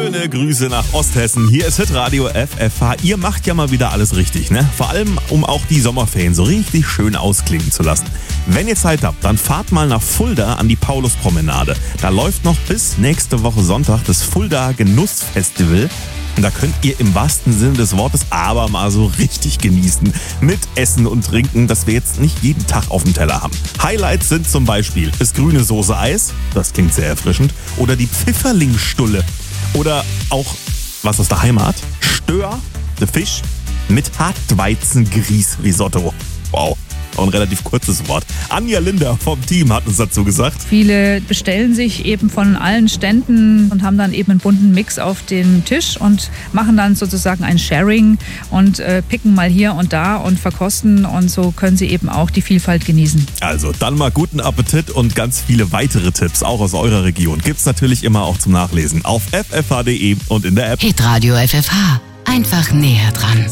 Schöne Grüße nach Osthessen. Hier ist Hitradio FFH. Ihr macht ja mal wieder alles richtig, ne? Vor allem, um auch die Sommerferien so richtig schön ausklingen zu lassen. Wenn ihr Zeit habt, dann fahrt mal nach Fulda an die Pauluspromenade. Da läuft noch bis nächste Woche Sonntag das Fulda Genussfestival. Und da könnt ihr im wahrsten Sinne des Wortes aber mal so richtig genießen. Mit Essen und Trinken, das wir jetzt nicht jeden Tag auf dem Teller haben. Highlights sind zum Beispiel das grüne Soße-Eis, das klingt sehr erfrischend, oder die Pfifferlingsstulle. Oder auch, was aus der Heimat, Stör, der Fisch mit Hartweizengrieß-Risotto. Wow. Auch ein relativ kurzes Wort. Anja Linder vom Team hat uns dazu gesagt. Viele bestellen sich eben von allen Ständen und haben dann eben einen bunten Mix auf dem Tisch und machen dann sozusagen ein Sharing und picken mal hier und da und verkosten, und so können sie eben auch die Vielfalt genießen. Also dann mal guten Appetit, und ganz viele weitere Tipps, auch aus eurer Region, gibt's natürlich immer auch zum Nachlesen auf ffh.de und in der App. Hitradio FFH. Einfach näher dran.